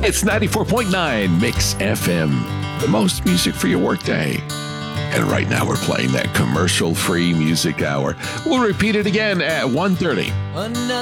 It's 94.9 Mix FM, the most music for your workday. And right now we're playing that commercial-free music hour. We'll repeat it again at 1:30. Another